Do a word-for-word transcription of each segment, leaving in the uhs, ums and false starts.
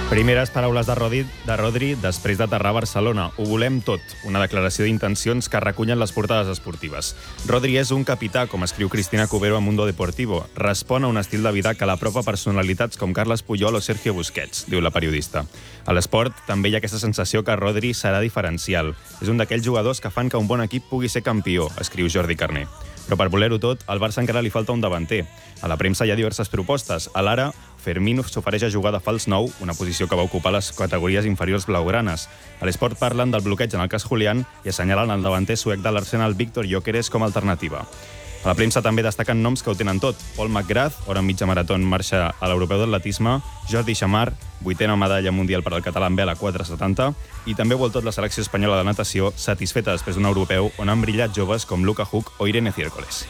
Primeres paraules de Rodri, de Rodri després d'aterrar a Barcelona. Ho volem tot. Una declaració d'intencions que recullen les portades esportives. Rodri és un capità, com escriu Cristina Cubero a Mundo Deportivo. Respon a un estil de vida que l'apropa personalitats com Carles Puyol o Sergio Busquets, diu la periodista. A l'esport també hi ha aquesta sensació que Rodri serà diferencial. És un d'aquells jugadors que fan que un bon equip pugui ser campió, escriu Jordi Carné. Però per voler-ho tot, al Barça encara li falta un davanter. A la premsa hi ha diverses propostes. A l'Ara, Fermín s'ofereix a jugar de fals nou, una posició que va ocupar les categories inferiors blaugranes. A l'Esport parlen del bloqueig en el cas Julián i assenyalen el davanter suec de l'Arsenal Víctor Gyökeres com a alternativa. A la premsa també destaquen noms que ho tenen tot. Paul McGrath, hora en mitja marató en marxa a l'Europeu d'Atletisme, Jordi Chamar, vuitena medalla mundial per al català en vela quatre setanta, i també vol tot la selecció espanyola de natació, satisfeta després d'un europeu on han brillat joves com Luka Huck o Irene Ciércoles.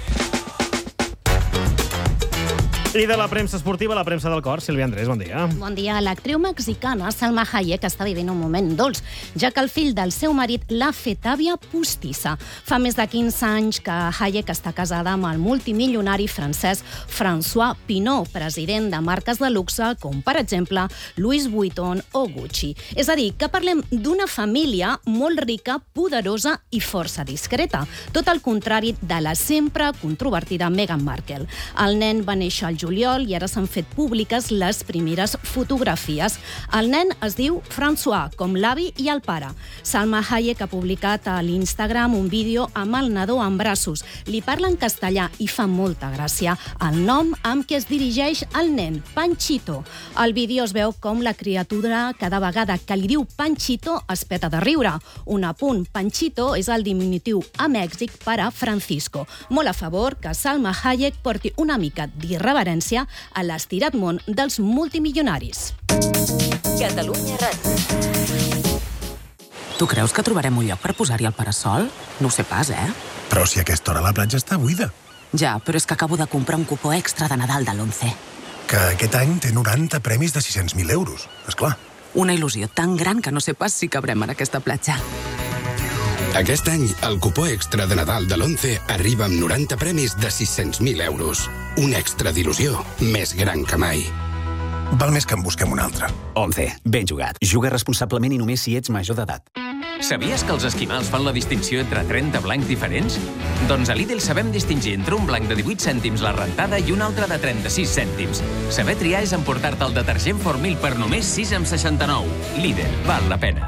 I de la premsa esportiva, la premsa del cor, Sílvia Andrés, bon dia. Bon dia. L'actriu mexicana Salma Hayek està vivint un moment dolç, ja que el fill del seu marit l'ha fet àvia postissa. Fa més de quinze anys que Hayek està casada amb el multimilionari francès François Pinault, president de marques de luxe com, per exemple, Louis Vuitton o Gucci. És a dir, que parlem d'una família molt rica, poderosa i força discreta. Tot el contrari de la sempre controvertida Meghan Markle. El nen va néixer al juliol i ara s'han fet públiques les primeres fotografies. El nen es diu François, com l'avi i el pare. Salma Hayek ha publicat a l'Instagram un vídeo amb el nadó en braços. Li parla en castellà i fa molta gràcia el nom amb què es dirigeix el nen, Panchito. Al vídeo es veu com la criatura cada vegada que li diu Panchito es peta de riure. Un apunt, Panchito és el diminutiu a Mèxic per a Francisco. Molt a favor que Salma Hayek porti una mica d'irreverència a l'estirat món dels multimilionaris. Catalunya Ràdio. Tu creus que trobarem un lloc per posar-hi el parasol? No ho sé pas, eh? Però si a aquesta hora la platja està buida. Ja, però és que acabo de comprar un cupó extra de Nadal de l'Once. Que aquest any té noranta premis de sis-cents mil euros, esclar. Una il·lusió tan gran que no sé pas si cabrem en aquesta platja. Aquest any, el cupó extra de Nadal de l'Once arriba amb noranta premis de sis-cents mil euros. Un extra d'il·lusió més gran que mai. Val més que en busquem un altre. Once, ben jugat. Juga responsablement i només si ets major d'edat. Sabies que els esquimals fan la distinció entre trenta blancs diferents? Doncs a Lidl sabem distingir entre un blanc de divuit cèntims la rentada i un altre de trenta-sis cèntims. Saber triar és emportar-te el detergent Formil per només sis coma seixanta-nou. Lidl, val la pena.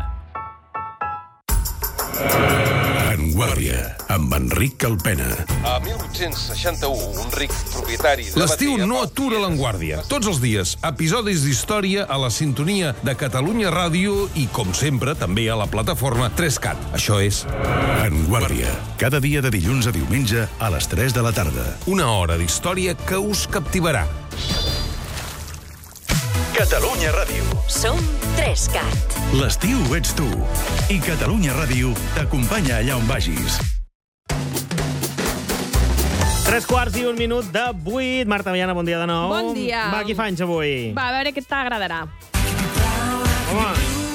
En Guàrdia, amb Enric Calpena. A mil vuit-cents seixanta-u, un ric propietari de L'estiu no atura l'Enguàrdia. Tots els dies, episodis d'història a la sintonia de Catalunya Ràdio i, com sempre, també a la plataforma tres cat. Això és En Guàrdia. Cada dia de dilluns a diumenge a les tres de la tarda. Una hora d'història que us captivarà. Catalunya Ràdio. Som tres cat. L'estiu ets tu. I Catalunya Ràdio t'acompanya allà on vagis. Tres quarts i un minut de vuit. Marta Viana, bon dia de nou. Bon dia. Va, qui fa anys avui? Va, a veure què t'agradarà. Home.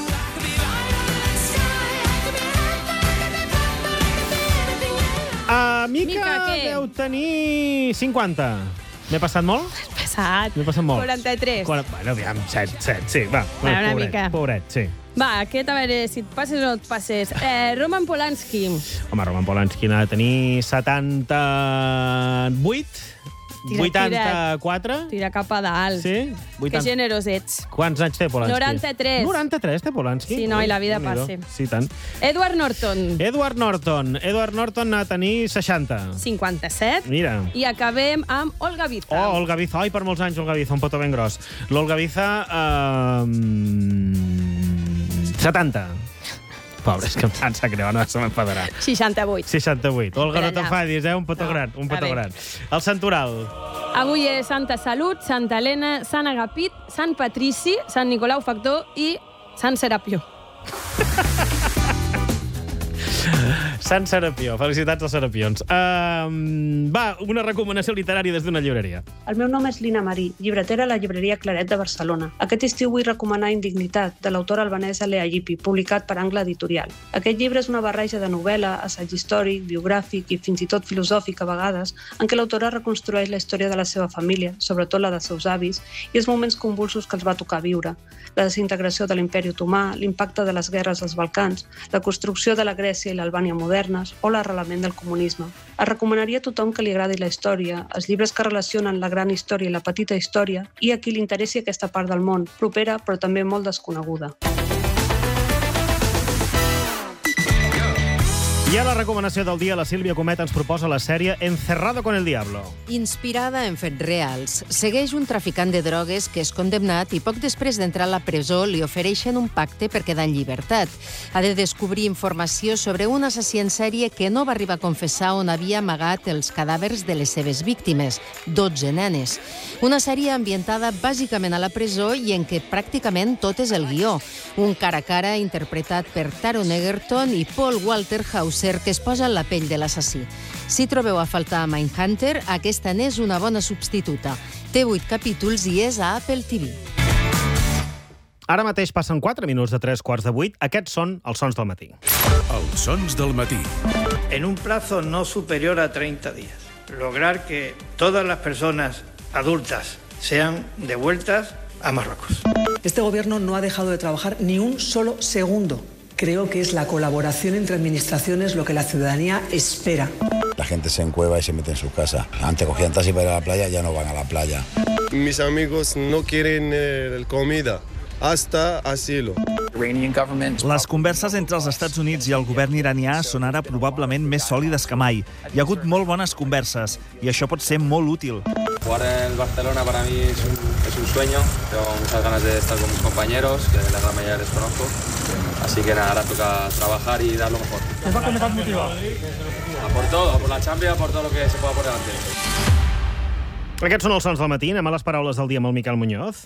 A mi que Mica, què? deu tenir cinquanta. M'he passat molt? Passat. M'he passat molt. quaranta-tres. Quar- Bueno, aviam, set, set, sí, va. Va, una pobret, mica. Pobret, sí. Va, aquest, a veure si et passes o no et passes. Eh, Roman Polanski. Home, Roman Polanski n'ha de tenir setanta-vuit, Tira, vuitanta-quatre. Tira cap a dalt. Sí? Que vuitanta. generós ets. Quants anys té Polanski? noranta-tres. noranta-tres té Polanski? Sí, no, i la vida Déu-n'hi-do. passa. Sí, tant. Edward Norton. Edward Norton. Edward Norton n'ha de tenir seixanta. cinquanta-set. Mira. I acabem amb Olga Biza. Oh, Olga Biza. Ai, per molts anys, Olga Biza, un petó ben gros. L'Olga Biza... Eh, setanta. Pobre, és que em sap greu, no se m'enfadarà. seixanta-vuit. seixanta-vuit. Olga, Per no allà. t'enfadis, eh? Un petó No, gran, un està petó bé. gran. El Santoral. Avui és Santa Salut, Santa Helena, Sant Agapit, Sant Patrici, Sant Nicolau Factor i Sant Serapió. Sant Serapió, felicitats als Serapions. Uh, va, una recomanació literària des d'una llibreria. El meu nom és Lina Marí, llibretera a la llibreria Claret de Barcelona. Aquest estiu vull recomanar Indignitat, de l'autora albanesa Lea Ypi, publicat per Angle Editorial. Aquest llibre és una barreja de novel·la, assaig històric, biogràfic i fins i tot filosòfic a vegades, en què l'autora reconstrueix la història de la seva família, sobretot la dels seus avis, i els moments convulsos que els va tocar viure. La desintegració de l'imperi otomà, l'impacte de les guerres als Balcans, la construcció de la Grècia i l'Albània modernes o l'arrelament del comunisme. Es recomanaria a tothom que li agradi la història, els llibres que relacionen la gran història i la petita història i a qui li interessi aquesta part del món, propera però també molt desconeguda. I a la recomanació del dia, la Sílvia Comet ens proposa la sèrie Encerrado con el Diablo. Inspirada en fets reals, segueix un traficant de drogues que és condemnat i poc després d'entrar a la presó li ofereixen un pacte per quedar en llibertat. Ha de descobrir informació sobre un assassí en sèrie que no va arribar a confessar on havia amagat els cadàvers de les seves víctimes, dotze nenes. Una sèrie ambientada bàsicament a la presó i en què pràcticament tot és el guió. Un cara a cara interpretat per Taron Egerton i Paul Walter Hauser, que es posa en la pell de l'assassí. Si trobeu a faltar Mindhunter, aquesta n'és una bona substituta. Té vuit capítols i és a Apple T V. Ara mateix passen quatre minuts de tres quarts de vuit. Aquests són els sons del matí. Els sons del matí. En un plazo no superior a treinta días, lograr que todas las personas adultas sean devueltas a Marruecos. Este gobierno no ha dejado de trabajar ni un solo segundo. Creo que es la colaboración entre administraciones lo que la ciudadanía espera. La gente se encueva y se mete en su casa. Antes cogían taxi para ir a la playa, ya no van a la playa. Mis amigos no quieren eh, comida, hasta asilo. Les converses entre els Estats Units i el govern iranià són ara probablement més sòlides que mai. Hi ha hagut molt bones converses i això pot ser molt útil. Jugar en el Barcelona para mí es un, es un sueño. Tengo muchas ganas de estar con mis compañeros, que la gran mayoría les conozco. Así que nada, ahora toca trabajar y dar lo mejor. ¿Te vas a motivar? A por todo, a por la Champions, a por todo lo que se pueda por delante. Aquests són els sons del matí. Anem a les paraules del dia amb el Miquel Muñoz.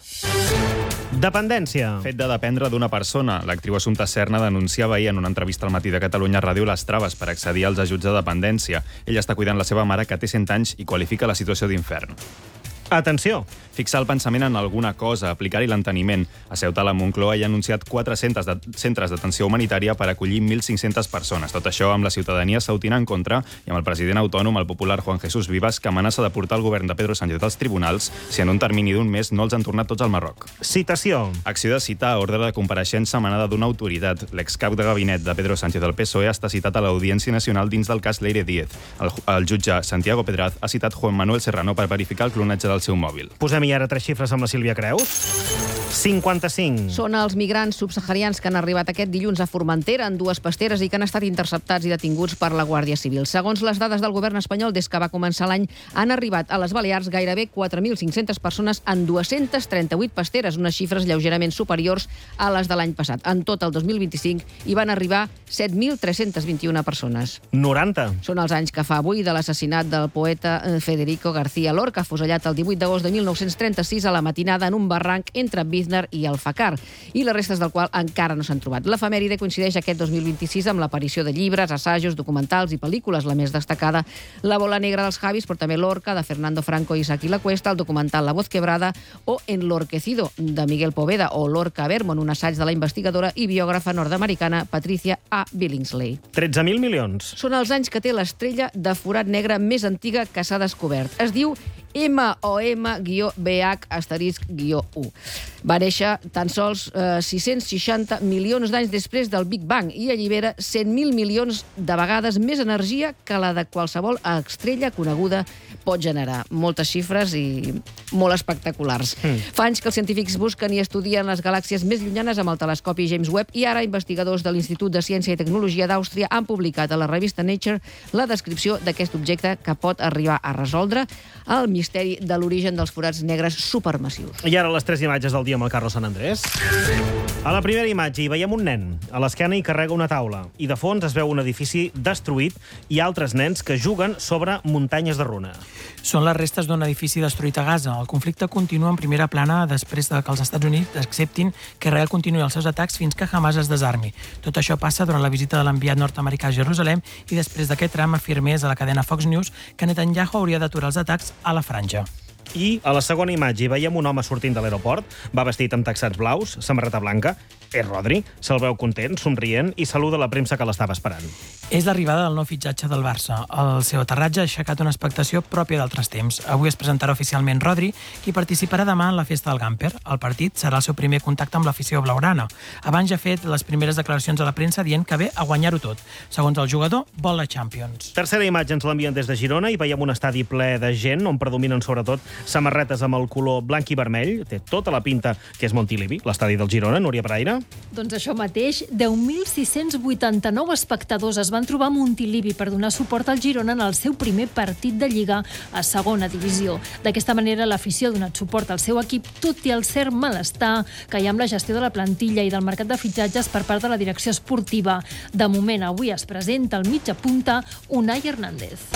Dependència. Fet de dependre d'una persona. L'actriu Assumpta Serna denunciava ahir en una entrevista al Matí de Catalunya Ràdio les traves per accedir als ajuts de dependència. Ella està cuidant la seva mare, que té cent anys, i qualifica la situació d'infern. Atenció! Fixar el pensament en alguna cosa, aplicar-hi l'enteniment. A Ceuta, la Moncloa hi ha anunciat quatre cents de centres d'atenció humanitària per acollir mil cinc-centes persones. Tot això amb la ciutadania sautina en contra i amb el president autònom, el popular Juan Jesús Vivas, que amenaça de portar el govern de Pedro Sánchez als tribunals si en un termini d'un mes no els han tornat tots al Marroc. Citació. Acció de citar a ordre de compareixença emanada d'una autoritat. L'excap de gabinet de Pedro Sánchez del P S O E està citat a l'Audiència Nacional dins del cas Leire Díez. El, el jutge Santiago Pedraz ha citat Juan Manuel Serrano per verificar el clonatge del seu mòbil. Posem-hi ara tres xifres amb la Sílvia Creus. cinquanta-cinc. Són els migrants subsaharians que han arribat aquest dilluns a Formentera en dues pasteres i que han estat interceptats i detinguts per la Guàrdia Civil. Segons les dades del govern espanyol, des que va començar l'any, han arribat a les Balears gairebé quatre mil cinc-centes persones en dues-centes trenta-vuit pasteres, unes xifres lleugerament superiors a les de l'any passat. En tot el dos mil vint-i-cinc hi van arribar set mil tres-cents vint-i-una persones. noranta. Són els anys que fa avui de l'assassinat del poeta Federico García Lorca, afusellat el divuit d'agost de mil nou-cents trenta-sis a la matinada en un barranc entre Biznar i Alfacar, i les restes del qual encara no s'han trobat. L'efemèride coincideix aquest dos mil vint-i-sis amb l'aparició de llibres, assajos, documentals i pel·lícules, la més destacada, La bola negra dels Javis, però també Lorca, de Fernando Franco i Saki La Cuesta, el documental La voz quebrada o Enlorquecido, de Miguel Poveda, o Lorca Vermont, un assaig de la investigadora i biògrafa nord-americana Patricia A. Billingsley. tretze mil milions. Són els anys que té l'estrella de forat negre més antiga que s'ha descobert. Es diu M O M B H asterisc u. Va néixer tan sols eh, sis-cents seixanta milions d'anys després del Big Bang i allibera cent mil milions de vegades més energia que la de qualsevol estrella coneguda pot generar. Moltes xifres i molt espectaculars. Mm. Fa anys que els científics busquen i estudien les galàxies més llunyanes amb el telescopi James Webb i ara investigadors de l'Institut de Ciència i Tecnologia d'Àustria han publicat a la revista Nature la descripció d'aquest objecte que pot arribar a resoldre el misteri de l'origen dels forats negres supermassius. I ara les tres imatges del dia amb el Carlos Sant Andrés. A la primera imatge hi veiem un nen. A l'esquena hi carrega una taula. I de fons es veu un edifici destruït i altres nens que juguen sobre muntanyes de runa. Són les restes d'un edifici destruït a Gaza. El conflicte continua en primera plana després de que els Estats Units acceptin que Israel continuï els seus atacs fins que Hamas es desarmi. Tot això passa durant la visita de l'enviat nord-americà a Jerusalem i després d'aquest tram afirmés a la cadena Fox News que Netanyahu hauria d'aturar els atacs a la franja. I a la segona imatge hi veiem un home sortint de l'aeroport, va vestit amb texats blaus, samarreta blanca, és Rodri, se'l veu content, somrient i saluda la premsa que l'estava esperant. És l'arribada del nou fitxatge del Barça. El seu aterratge ha aixecat una expectació pròpia d'altres temps. Avui es presentarà oficialment Rodri, qui participarà demà en la festa del Gamper. El partit serà el seu primer contacte amb l'afició blaugrana. Abans ja ha fet les primeres declaracions a la premsa dient que ve a guanyar-ho tot. Segons el jugador, vol la Champions. Tercera imatge ens l'envien des de Girona i veiem un estadi ple de gent on predominen sobretot samarretes amb el color blanc i vermell. Té tota la pinta que és Montilivi, l'estadi del Girona. Núria Pereira. Doncs això mateix, deu mil sis-cents vuitanta-nou espectadors es van trobar a Montilivi per donar suport al Girona en el seu primer partit de Lliga a segona divisió. D'aquesta manera, l'afició ha donat suport al seu equip, tot i el cert malestar que hi ha amb la gestió de la plantilla i del mercat de fitxatges per part de la direcció esportiva. De moment, avui es presenta el mitja punta Unai Hernández.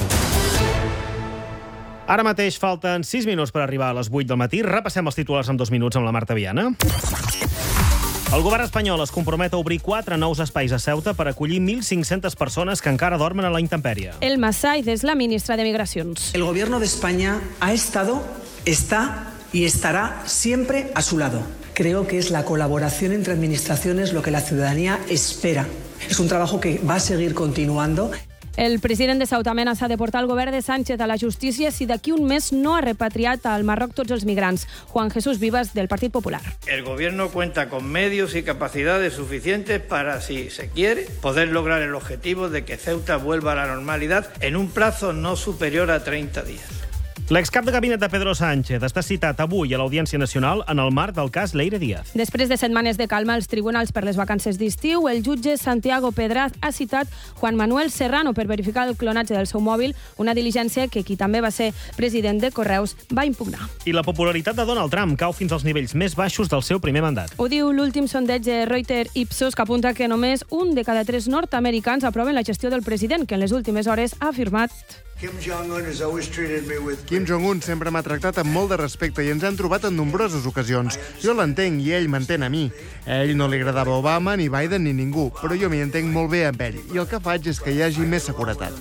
Ara mateix falten sis minuts per arribar a les vuit del matí. Repassem els titulars en dos minuts amb la Marta Viana. El govern espanyol es compromet a obrir quatre nous espais a Ceuta per acollir mil cinc-centes persones que encara dormen a la intempèrie. Elma Said és la ministra de Migracions. El gobierno de España ha estado, está y estará siempre a su lado. Creo que es la colaboración entre administraciones lo que la ciudadanía espera. Es un trabajo que va a seguir continuando. El president de Ceuta amenaça de portar el govern de Sánchez a la justícia si d'aquí un mes no ha repatriat al Marroc tots els migrants. Juan Jesús Vivas, del Partit Popular. El gobierno cuenta con medios y capacidades suficientes para, si se quiere, poder lograr el objetivo de que Ceuta vuelva a la normalidad en un plazo no superior a treinta días. L'excap de gabinet de Pedro Sánchez està citat avui a l'Audiència Nacional en el marc del cas Leire Díaz. Després de setmanes de calma als tribunals per les vacances d'estiu, el jutge Santiago Pedraz ha citat Juan Manuel Serrano per verificar el clonatge del seu mòbil, una diligència que qui també va ser president de Correus va impugnar. I la popularitat de Donald Trump cau fins als nivells més baixos del seu primer mandat. Ho diu l'últim sondeig de Reuters Ipsos, que apunta que només un de cada tres nord-americans aproven la gestió del president, que en les últimes hores ha afirmat: Kim Jong-un sempre m'ha tractat amb molt de respecte i ens hem trobat en nombroses ocasions. Jo l'entenc i ell m'entén a mi. A ell no li agradava Obama, ni Biden, ni ningú, però jo m'hi entenc molt bé amb ell i el que faig és que hi hagi més seguretat.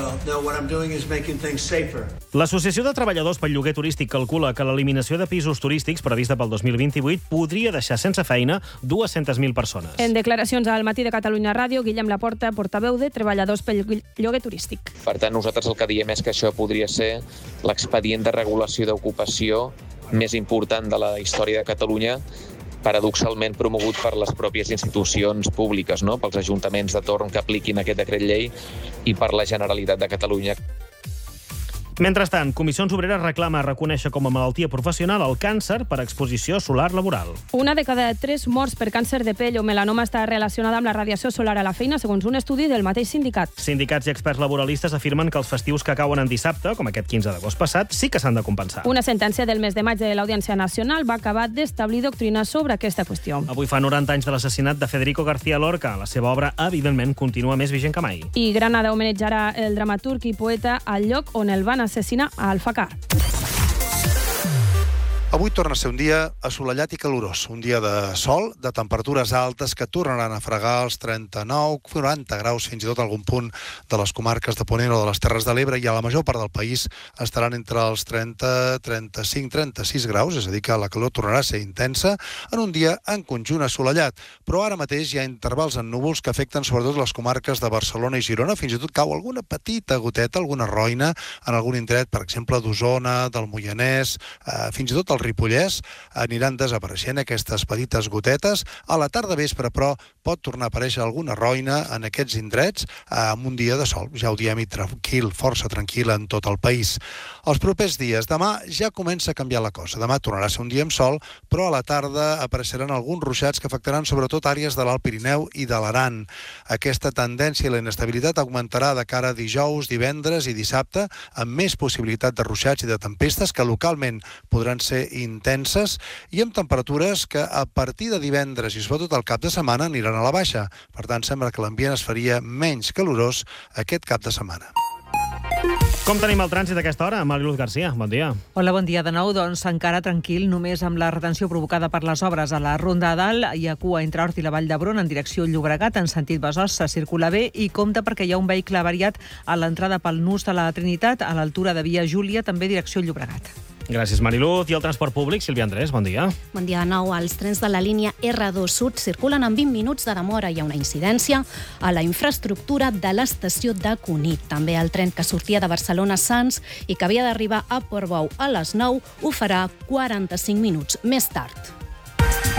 L'Associació de Treballadors pel Lloguer Turístic calcula que l'eliminació de pisos turístics prevista pel dos mil vint-i-vuit podria deixar sense feina dues-centes mil persones. En declaracions al Matí de Catalunya Ràdio, Guillem Laporta, portaveu de Treballadors pel Lloguer Turístic. Per tant, nosaltres el que diem és que això podria ser l'expedient de regulació d'ocupació més important de la història de Catalunya, paradoxalment promogut per les pròpies institucions públiques, no? Pels ajuntaments de torn que apliquin aquest decret llei i per la Generalitat de Catalunya. Mentrestant, Comissions Obreres reclama reconèixer com a malaltia professional el càncer per exposició solar laboral. Una de cada tres morts per càncer de pell o melanoma està relacionada amb la radiació solar a la feina, segons un estudi del mateix sindicat. Sindicats i experts laboralistes afirmen que els festius que cauen en dissabte, com aquest quinze d'agost passat, sí que s'han de compensar. Una sentència del mes de maig de l'Audiència Nacional va acabar d'establir doctrina sobre aquesta qüestió. Avui fa noranta anys de l'assassinat de Federico García Lorca. La seva obra, evidentment, continua més vigent que mai. I Granada homenatjarà el dramaturg i poeta al lloc on el van assassinar, a Alfacar. Avui torna a ser un dia assolellat i calorós, un dia de sol, de temperatures altes que tornaran a fregar els trenta-nou quaranta graus, fins i tot a algun punt de les comarques de Ponent o de les Terres de l'Ebre, i a la major part del país estaran entre els trenta, trenta-cinc, trenta-sis graus, és a dir que la calor tornarà a ser intensa en un dia en conjunt assolellat, però ara mateix hi ha intervals en núvols que afecten sobretot les comarques de Barcelona i Girona, fins i tot cau alguna petita goteta, alguna roina en algun indret, per exemple d'Osona, del Moianès, eh, fins i tot el Ripollès, aniran desapareixent aquestes petites gotetes. A la tarda vespre, però, pot tornar a aparèixer alguna roina en aquests indrets amb un dia de sol, ja ho diem, i tranquil, força tranquil en tot el país. Els propers dies, demà ja comença a canviar la cosa. Demà tornarà a ser un dia amb sol, però a la tarda apareixeran alguns ruixats que afectaran sobretot àrees de l'Alt Pirineu i de l'Aran. Aquesta tendència i la inestabilitat augmentarà de cara a dijous, divendres i dissabte, amb més possibilitat de ruixats i de tempestes que localment podran ser intenses i amb temperatures que a partir de divendres i sobretot el cap de setmana aniran a la baixa. Per tant, sembla que l'ambient es faria menys calorós aquest cap de setmana. Com tenim el trànsit a aquesta hora? Mariluz Garcia, bon dia. Hola, bon dia de nou. Doncs encara tranquil, només amb la retenció provocada per les obres a la Ronda de Dalt. Hi ha cua entre Hort i la Vall d'Hebron en direcció Llobregat, en sentit Besòs, se circula bé i compta perquè hi ha un vehicle avariat a l'entrada pel nus de la Trinitat, a l'altura de Via Júlia, també direcció Llobregat. Gràcies, Mariluz. I el transport públic, Sílvia Andrés, bon dia. Bon dia de nou. Els trens de la línia erre dos Sud circulen amb vint minuts de demora. Hi ha una incidència a la infraestructura de l'estació de Cunit. També el tren que sortia de Barcelona a Sants i que havia d'arribar a Portbou a les nou ho farà quaranta-cinc minuts més tard.